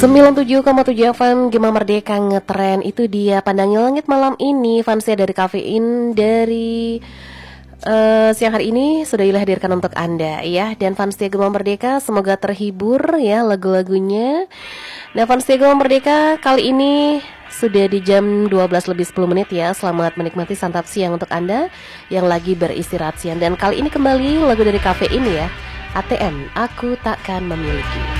97,7 FM Gema Merdeka ngetren. Itu dia Pandangi Langit malam ini. Fansnya dari Kafein dari siang hari ini sudah dihadirkan untuk Anda ya. Dan fansnya Gema Merdeka semoga terhibur ya lagu-lagunya. Nah fansnya Gema Merdeka kali ini sudah di jam 12 lebih 10 menit ya. Selamat menikmati santap siang untuk Anda yang lagi beristirahat siang. Dan kali ini kembali lagu dari Kafein ya, ATM, Aku Takkan Memiliki.